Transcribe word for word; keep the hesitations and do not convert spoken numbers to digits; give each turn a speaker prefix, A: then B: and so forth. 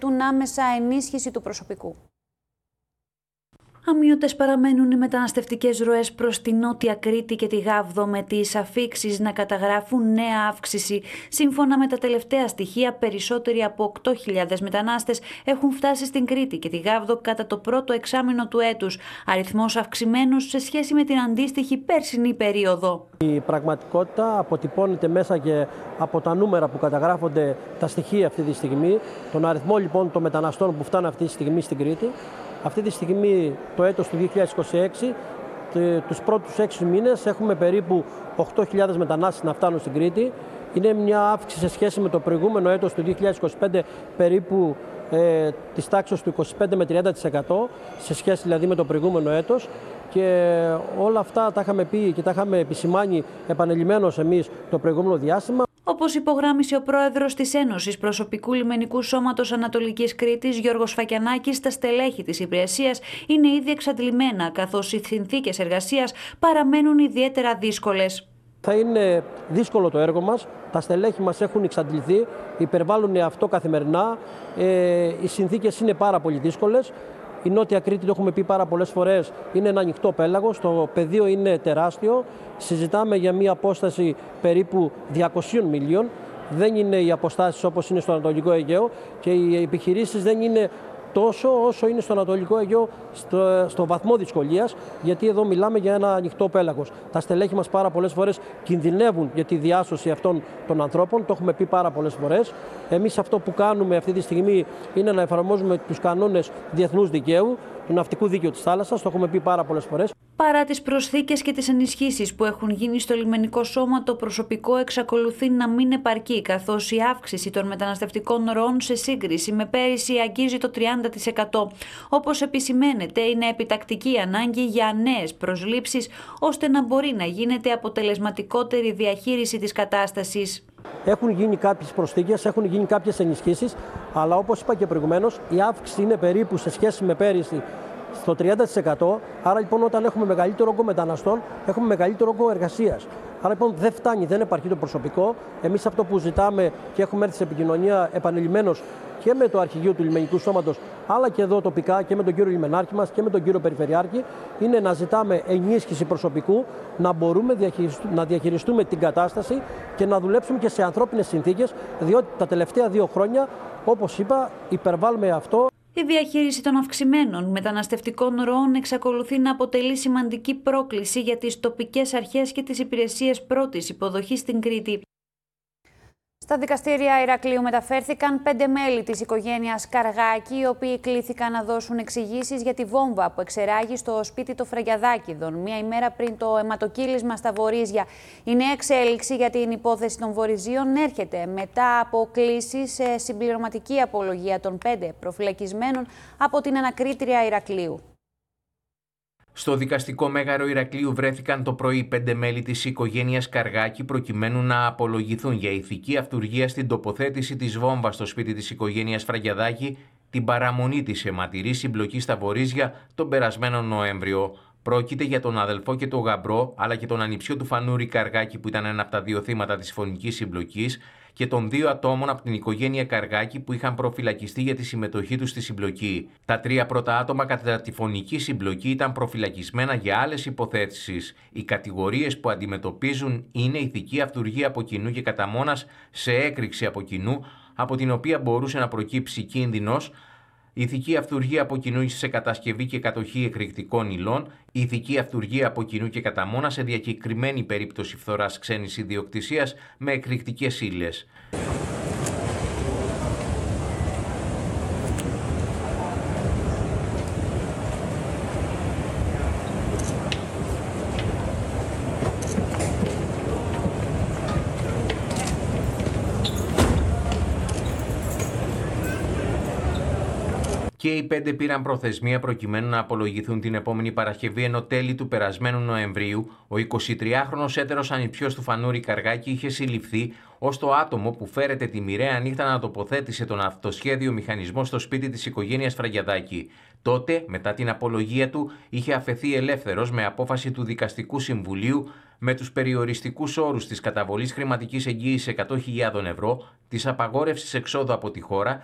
A: απαιτούν άμεσα ενίσχυση του προσωπικού.
B: Αμείωτες παραμένουν οι μεταναστευτικές ροές προς τη Νότια Κρήτη και τη Γάβδο, με τις αφίξεις να καταγράφουν νέα αύξηση. Σύμφωνα με τα τελευταία στοιχεία, περισσότεροι από οκτώ χιλιάδες μετανάστες έχουν φτάσει στην Κρήτη και τη Γάβδο κατά το πρώτο εξάμηνο του έτους, αριθμός αυξημένος σε σχέση με την αντίστοιχη περσινή περίοδο.
C: Η πραγματικότητα αποτυπώνεται μέσα και από τα νούμερα που καταγράφονται, τα στοιχεία αυτή τη στιγμή, τον αριθμό λοιπόν των μεταναστών που φτάνουν αυτή τη στιγμή στην Κρήτη. Αυτή τη στιγμή, το έτος του δύο χιλιάδες είκοσι έξι, τους πρώτους έξι μήνες έχουμε περίπου οκτώ χιλιάδες μετανάστες να φτάνουν στην Κρήτη. Είναι μια αύξηση σε σχέση με το προηγούμενο έτος του δύο χιλιάδες είκοσι πέντε, περίπου ε, της τάξης του είκοσι πέντε με τριάντα τοις εκατό, σε σχέση δηλαδή με το προηγούμενο έτος. Και όλα αυτά τα είχαμε πει και τα είχαμε επισημάνει επανειλημμένως εμείς το προηγούμενο διάστημα.
B: Όπως υπογράμμισε ο πρόεδρος της Ένωσης Προσωπικού Λιμενικού Σώματος Ανατολικής Κρήτης, Γιώργος Φακιανάκης, τα στελέχη της υπηρεσίας είναι ήδη εξαντλημένα, καθώς οι συνθήκες εργασίας παραμένουν ιδιαίτερα δύσκολες.
C: Θα είναι δύσκολο το έργο μας, τα στελέχη μας έχουν εξαντληθεί, υπερβάλλουν αυτό καθημερινά, ε, οι συνθήκες είναι πάρα πολύ δύσκολες. Η Νότια Κρήτη, το έχουμε πει πάρα πολλές φορές, είναι ένα ανοιχτό πέλαγος, το πεδίο είναι τεράστιο. Συζητάμε για μια απόσταση περίπου διακοσίων μιλίων. Δεν είναι οι αποστάσεις όπως είναι στο Ανατολικό Αιγαίο και οι επιχειρήσεις δεν είναι τόσο όσο είναι στο Ανατολικό Αιγαίο στο, στο βαθμό δυσκολίας, γιατί εδώ μιλάμε για ένα ανοιχτό πέλαγος. Τα στελέχη μας πάρα πολλές φορές κινδυνεύουν για τη διάσωση αυτών των ανθρώπων, το έχουμε πει πάρα πολλές φορές. Εμείς αυτό που κάνουμε αυτή τη στιγμή είναι να εφαρμόζουμε τους κανόνες διεθνούς δικαίου, του ναυτικού δίκαιου της θάλασσας, το έχουμε πει πάρα πολλές φορές.
B: Παρά τις προσθήκες και τις ενισχύσεις που έχουν γίνει στο λιμενικό σώμα, το προσωπικό εξακολουθεί να μην επαρκεί, καθώς η αύξηση των μεταναστευτικών ροών σε σύγκριση με πέρυσι αγγίζει το τριάντα τοις εκατό. Όπως επισημαίνεται, είναι επιτακτική ανάγκη για νέες προσλήψεις, ώστε να μπορεί να γίνεται αποτελεσματικότερη διαχείριση της κατάστασης.
C: Έχουν γίνει κάποιες προσθήκες, έχουν γίνει κάποιες ενισχύσεις, αλλά όπως είπα και προηγουμένως, η αύξηση είναι περίπου σε σχέση με πέρυσι στο τριάντα τοις εκατό. Άρα λοιπόν, όταν έχουμε μεγαλύτερο όγκο μεταναστών, έχουμε μεγαλύτερο όγκο εργασίας. Άρα λοιπόν δεν φτάνει, δεν επαρκεί το προσωπικό. Εμείς αυτό που ζητάμε και έχουμε έρθει σε επικοινωνία επανειλημμένως και με το Αρχηγείο του Λιμενικού Σώματος, αλλά και εδώ τοπικά και με τον κύριο Λιμενάρχη μας και με τον κύριο Περιφερειάρχη, είναι να ζητάμε ενίσχυση προσωπικού, να μπορούμε να διαχειριστούμε την κατάσταση και να δουλέψουμε και σε ανθρώπινες συνθήκες, διότι τα τελευταία δύο χρόνια, όπως είπα, υπερβάλλουμε αυτό.
B: Η διαχείριση των αυξημένων μεταναστευτικών ροών εξακολουθεί να αποτελεί σημαντική πρόκληση για τις τοπικές αρχές και τις υπηρεσίες πρώτης υποδοχής στην Κρήτη.
A: Στα δικαστήρια Ηρακλείου μεταφέρθηκαν πέντε μέλη της οικογένειας Καργάκη, οι οποίοι κλήθηκαν να δώσουν εξηγήσεις για τη βόμβα που εξεράγει στο σπίτι των Φραγκιαδάκηδων, μία ημέρα πριν το αιματοκύλισμα στα Βορίζια. Η νέα εξέλιξη για την υπόθεση των Βορειζίων έρχεται μετά από κλήσεις σε συμπληρωματική απολογία των πέντε προφυλακισμένων από την ανακρίτρια Ηρακλείου.
D: Στο δικαστικό μέγαρο Ηρακλείου βρέθηκαν το πρωί πέντε μέλη της οικογένειας Καργάκη προκειμένου να απολογηθούν για ηθική αυτουργία στην τοποθέτηση της βόμβας στο σπίτι της οικογένειας Φραγκιαδάκη, την παραμονή της αιματηρής συμπλοκής στα Βορίζια τον περασμένο Νοέμβριο. Πρόκειται για τον αδελφό και τον γαμπρό, αλλά και τον ανιψιό του Φανούρη Καργάκη, που ήταν ένα από τα δύο θύματα της φωνικής συμπλοκής, και των δύο ατόμων από την οικογένεια Καργάκη που είχαν προφυλακιστεί για τη συμμετοχή τους στη συμπλοκή. Τα τρία πρώτα άτομα κατά τη φωνική συμπλοκή ήταν προφυλακισμένα για άλλες υποθέσεις. Οι κατηγορίες που αντιμετωπίζουν είναι ηθική αυτουργία από κοινού και κατά μόνας σε έκρηξη από κοινού, από την οποία μπορούσε να προκύψει κίνδυνος, ηθική αυτουργία από κοινού σε κατασκευή και κατοχή εκρηκτικών υλών, ηθική αυτουργία από κοινού και κατά μόνα σε διακεκριμένη περίπτωση φθοράς ξένης ιδιοκτησίας με εκρηκτικές ύλες. Και οι πέντε πήραν προθεσμία προκειμένου να απολογηθούν την επόμενη Παρασκευή, ενώ τέλη του περασμένου Νοεμβρίου ο εικοσιτριάχρονος έτερος ανιψιός του Φανούρη Καργάκη είχε συλληφθεί ως το άτομο που φέρεται τη μοιραία νύχτα να τοποθέτησε τον αυτοσχέδιο μηχανισμό στο σπίτι της οικογένειας Φραγκιαδάκη. Τότε, μετά την απολογία του, είχε αφαιθεί ελεύθερος με απόφαση του Δικαστικού Συμβουλίου με τους περιοριστικούς όρους της καταβολής χρηματικής εγγύησης εκατό χιλιάδων ευρώ, της απαγόρευσης εξόδου από τη χώρα